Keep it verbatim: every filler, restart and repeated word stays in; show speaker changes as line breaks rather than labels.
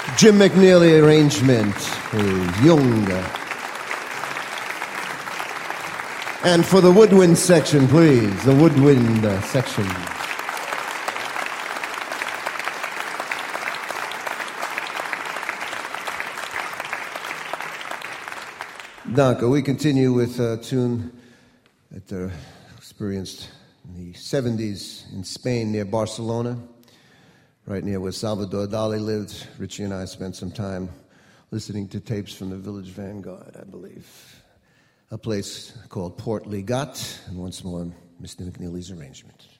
Jim McNeely arrangement for Jung. And for the woodwind section, please, the woodwind uh, section. Danke. We continue with a tune that uh, experienced in the seventies in Spain near Barcelona, right near where Salvador Dali lived. Richie and I spent some time listening to tapes from the Village Vanguard, I believe. A place called Port Ligat, and once more, Mister McNeely's arrangement.